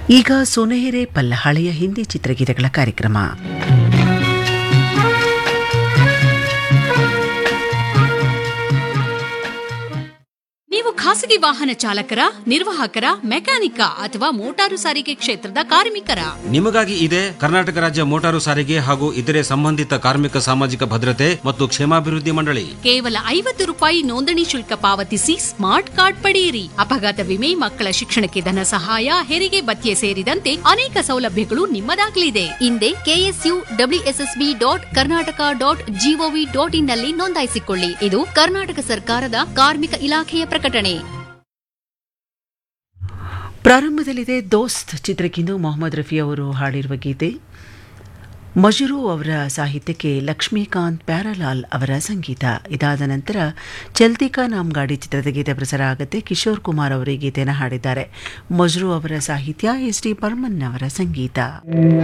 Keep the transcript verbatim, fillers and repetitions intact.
ಈಗ ಸೊನೆಹೆರೆ ಪಲ್ಲ ಹಳೆಯ ಹಿಂದಿ ಚಿತ್ರಗೀತೆಗಳ ಕಾರ್ಯಕ್ರಮ. ನೀವು ಖಾಸಗಿ ವಾಹನ ಚಾಲಕರ, ನಿರ್ವಾಹಕರ, ಮೆಕ್ಯಾನಿಕ ಅಥವಾ ಮೋಟಾರು ಸಾರಿಗೆ ಕ್ಷೇತ್ರದ ಕಾರ್ಮಿಕರ? ನಿಮಗಾಗಿ ಇದೆ ಕರ್ನಾಟಕ ರಾಜ್ಯ ಮೋಟಾರು ಸಾರಿಗೆ ಹಾಗೂ ಇತರೆ ಸಂಬಂಧಿತ ಕಾರ್ಮಿಕ ಸಾಮಾಜಿಕ ಭದ್ರತೆ ಮತ್ತು ಕ್ಷೇಮಾಭಿವೃದ್ಧಿ ಮಂಡಳಿ. ಕೇವಲ ಐವತ್ತು ರೂಪಾಯಿ ನೋಂದಣಿ ಶುಲ್ಕ ಪಾವತಿಸಿ ಸ್ಮಾರ್ಟ್ ಕಾರ್ಡ್ ಪಡೆಯಿರಿ. ಅಪಘಾತ ವಿಮೆ, ಮಕ್ಕಳ ಶಿಕ್ಷಣಕ್ಕೆ ಧನ ಸಹಾಯ, ಹೆರಿಗೆ ಭತ್ಯೆ ಸೇರಿದಂತೆ ಅನೇಕ ಸೌಲಭ್ಯಗಳು ನಿಮ್ಮದಾಗಲಿದೆ. ಹಿಂದೆ KSU WSSB dot Karnataka dot gov dot in ನಲ್ಲಿ ನೋಂದಾಯಿಸಿಕೊಳ್ಳಿ. ಇದು ಕರ್ನಾಟಕ ಸರ್ಕಾರದ ಕಾರ್ಮಿಕ ಇಲಾಖೆಯ ಪ್ರಕಟಣೆ. ಪ್ರಾರಂಭದಲ್ಲಿದೆ ದೋಸ್ತ್ ಚಿತ್ರಕ್ಕಿಂದು ಮೊಹಮ್ಮದ್ ರಫಿ ಅವರು ಹಾಡಿರುವ ಗೀತೆ. ಮಜರೂ ಅವರ ಸಾಹಿತ್ಯಕ್ಕೆ ಲಕ್ಷ್ಮೀಕಾಂತ್ ಪ್ಯಾರಲಾಲ್ ಅವರ ಸಂಗೀತ. ಇದಾದ ನಂತರ ಚಲ್ತಿ ಕಾ ನಾಮ್ ಗಾಡಿ ಚಿತ್ರದ ಗೀತೆ ಪ್ರಸಾರ ಆಗುತ್ತೆ. ಕಿಶೋರ್ ಕುಮಾರ್ ಅವರು ಈ ಗೀತೆಯನ್ನು ಹಾಡಿದ್ದಾರೆ. ಮಜರೂ ಅವರ ಸಾಹಿತ್ಯ, ಎಸ್ ಡಿ ಬರ್ಮನ್ ಅವರ ಸಂಗೀತ.